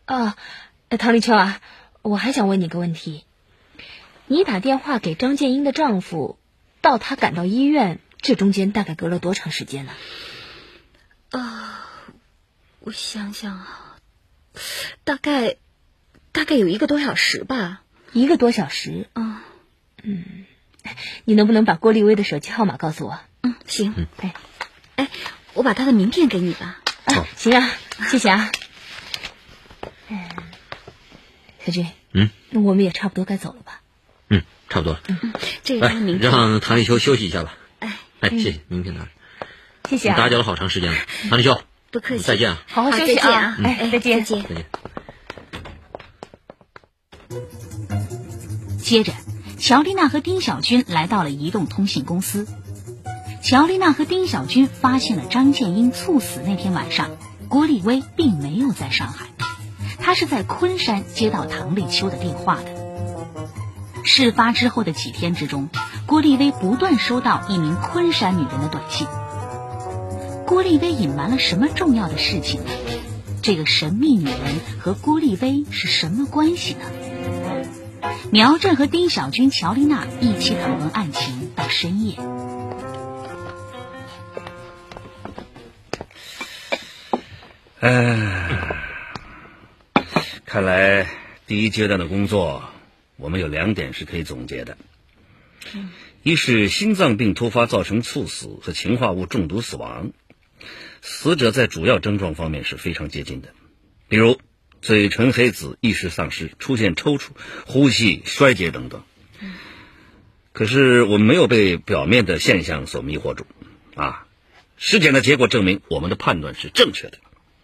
啊，唐立秋啊，我还想问你个问题，你打电话给张建英的丈夫，到他赶到医院，这中间大概隔了多长时间呢？ 我想想啊，大概有1个多小时吧。 1个多小时？你能不能把郭丽薇的手机号码告诉我？ 行。我把她的名片给你吧。 行啊，谢谢啊。小军，那我们也差不多该走了吧？ 差不多了。 这是她的名片。 让唐立秋休息一下吧。谢谢，名片拿着。 谢谢啊。 打搅了好长时间了，唐立秋， 不客气。 再见啊。 好好休息啊。再见。 再见。 接着，乔丽娜和丁小军来到了移动通信公司。乔丽娜和丁小军发现了张建英猝死那天晚上，郭丽薇并没有在上海，她是在昆山接到唐立秋的电话的。事发之后的几天之中，郭丽薇不断收到一名昆山女人的短信。郭丽薇隐瞒了什么重要的事情呢？这个神秘女人和郭丽薇是什么关系呢？苗震和丁小军、乔丽娜一起讨论案情到深夜。 看来第一阶段的工作，我们有2点是可以总结的。一是心脏病突发造成猝死和氰化物中毒死亡，死者在主要症状方面是非常接近的，比如嘴唇黑紫、意识丧失、出现抽搐、呼吸衰竭等等。可是我们没有被表面的现象所迷惑住尸检的结果证明我们的判断是正确的。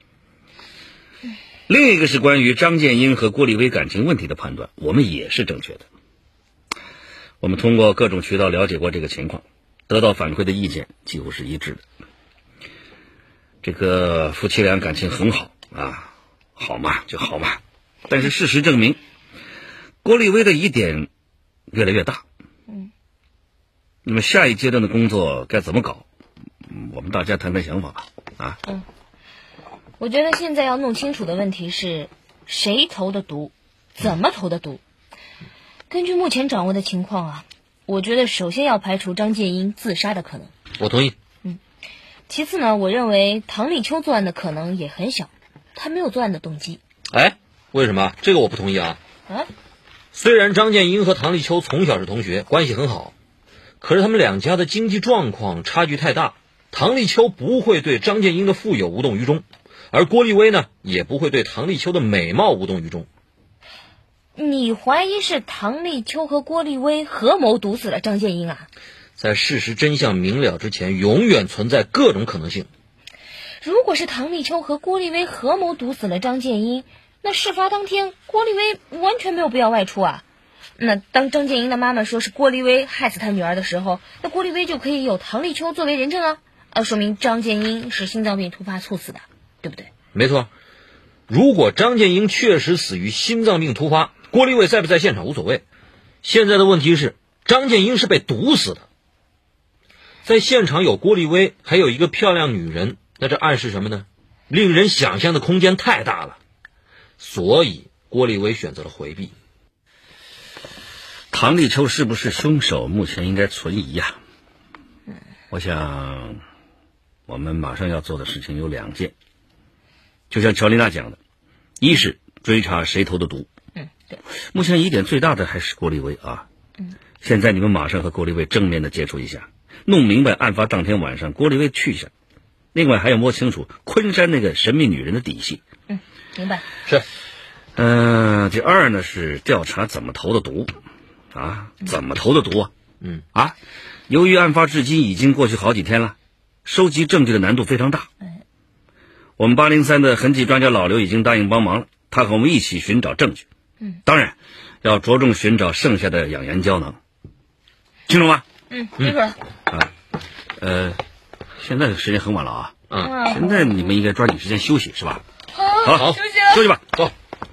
另一个是关于张建英和郭丽薇感情问题的判断，我们也是正确的。我们通过各种渠道了解过这个情况，得到反馈的意见几乎是一致的。这个夫妻俩感情很好好嘛就好嘛，但是事实证明郭丽薇的疑点越来越大。那么下一阶段的工作该怎么搞？我们大家谈谈想法吧。 我觉得现在要弄清楚的问题是谁投的毒，怎么投的毒。根据目前掌握的情况我觉得首先要排除张建英自杀的可能。 我同意。 其次呢，我认为唐立秋作案的可能也很小，他没有作案的动机。 为什么？这个我不同意虽然张建英和唐立秋从小是同学，关系很好，可是他们2家的经济状况差距太大，唐立秋不会对张建英的富有无动于衷，而郭丽薇呢，也不会对唐立秋的美貌无动于衷。 你怀疑是唐立秋和郭丽薇合谋毒死了张建英在事实真相明了之前，永远存在各种可能性。 如果是唐立秋和郭丽薇合谋毒死了张建英，那事发当天郭丽薇完全没有必要外出那当张建英的妈妈说是郭丽薇害死他女儿的时候，那郭丽薇就可以有唐立秋作为人证说明张建英是心脏病突发猝死的，对不对？ 没错，如果张建英确实死于心脏病突发，郭丽薇在不在现场无所谓，现在的问题是张建英是被毒死的。在现场有郭丽薇，还有一个漂亮女人，那这暗示什么呢？令人想象的空间太大了，所以郭丽薇选择了回避。 唐立秋是不是凶手，目前应该存疑我想我们马上要做的事情有2件，就像乔丽娜讲的，一是追查谁投的毒。 对。 目前疑点最大的还是郭丽薇现在你们马上和郭丽薇正面的接触一下，弄明白案发当天晚上郭丽薇去向，另外还要摸清楚昆山那个神秘女人的底细。 明白。 是。 第二呢是调查怎么投的毒怎么投的毒由于案发至今已经过去好几天了，收集证据的难度非常大。我们803的痕迹专家老刘已经答应帮忙了，他和我们一起寻找证据。当然要着重寻找剩下的养颜胶囊，清楚吗？ 清楚了。 现在时间很晚了现在你们应该抓紧时间休息是吧？ 好，休息了。 休息吧，走。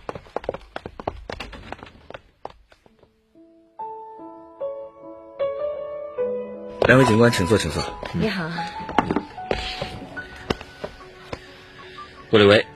两位警官，请坐，请坐。 你好。 郭丽薇，